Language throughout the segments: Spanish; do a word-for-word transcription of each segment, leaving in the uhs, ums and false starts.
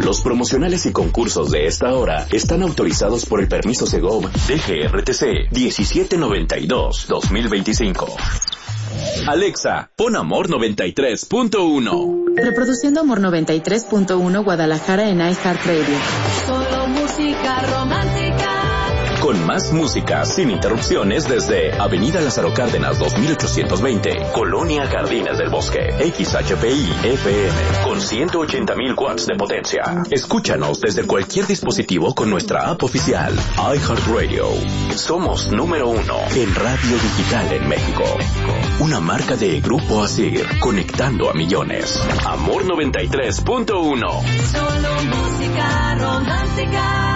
Los promocionales y concursos de esta hora están autorizados por el permiso Segov D G R T C diecisiete noventa y dos dos mil veinticinco. Alexa, pon Amor noventa y tres punto uno. Reproduciendo Amor noventa y tres punto uno Guadalajara en iHeartRadio. Solo música romántica. Con más música sin interrupciones desde Avenida Lázaro Cárdenas dos mil ochocientos veinte, Colonia Jardines del Bosque, X H P I F M, con ciento ochenta mil watts de potencia. Escúchanos desde cualquier dispositivo con nuestra app oficial, iHeartRadio. Somos número uno en radio digital en México. Una marca de Grupo Asir, conectando a millones. Amor noventa y tres punto uno. Solo música romántica.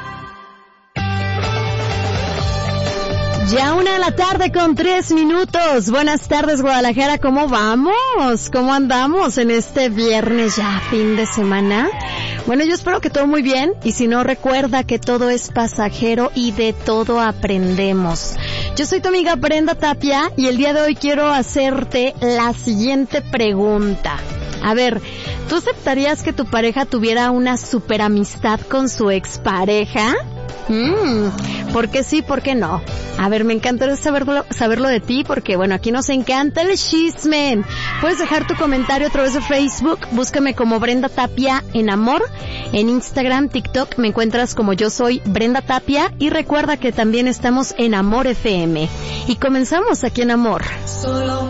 Ya una de la tarde con tres minutos. Buenas tardes, Guadalajara. ¿Cómo vamos? ¿Cómo andamos en este viernes ya, fin de semana? Bueno, yo espero que todo muy bien. Y si no, recuerda que todo es pasajero y de todo aprendemos. Yo soy tu amiga Brenda Tapia y el día de hoy quiero hacerte la siguiente pregunta. A ver, ¿tú aceptarías que tu pareja tuviera una super amistad con su expareja? Mm, ¿por qué sí, por qué no? A ver, me encantaría saberlo, saberlo de ti porque, bueno, aquí nos encanta el chisme. Puedes dejar tu comentario a través de Facebook, búscame como Brenda Tapia en Amor. En Instagram, TikTok me encuentras como Yo Soy Brenda Tapia y recuerda que también estamos en Amor F M. Y comenzamos aquí en Amor. Solo